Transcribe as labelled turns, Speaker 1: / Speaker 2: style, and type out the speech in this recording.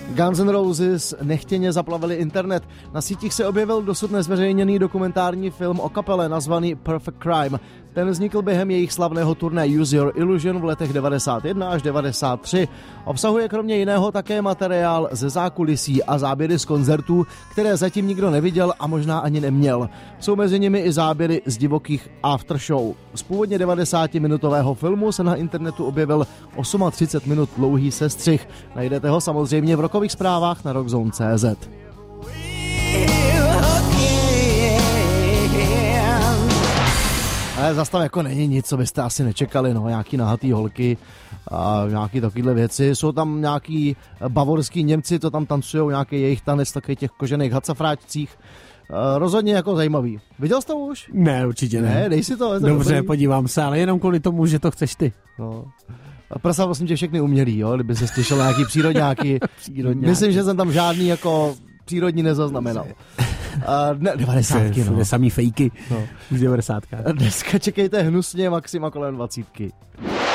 Speaker 1: Guns N' Roses nechtěně zaplavili internet. Na sítích se objevil dosud nezveřejněný dokumentární film o kapele nazvaný Perfect Crime. Ten vznikl během jejich slavného turné Use Your Illusion v letech 91 až 93. Obsahuje kromě jiného také materiál ze zákulisí a záběry z koncertů, které zatím nikdo neviděl a možná ani neměl. Jsou mezi nimi i záběry z divokých aftershow. Z původně 90-minutového filmu se na internetu objevil 38 minut dlouhý sestřih. Najdete ho samozřejmě v rokových zprávách na rockzone.cz. Ale zase tam jako není nic, co byste asi nečekali, no, nějaký nahatý holky a nějaký takovýhle věci. Jsou tam nějaký bavorský Němci, to tam tancujou, nějaký jejich tanec, takových těch kožených hacafráčcích. Rozhodně jako zajímavý. Viděl jsi to už?
Speaker 2: Ne, určitě ne.
Speaker 1: Dej si to.
Speaker 2: Dobře, dobrý. Podívám se, ale jenom kvůli tomu, že to chceš ty.
Speaker 1: No. A prsa vlastně tě všechny umělý, jo, kdyby se stěšil nějaký přírodňáky. Myslím, že jsem tam žádný jako přírodní nezaznamenal. Ne, 90, no.
Speaker 2: Samý fejky.
Speaker 1: No.
Speaker 2: Už 90.
Speaker 1: Dneska čekejte hnusně maxima kolem 20.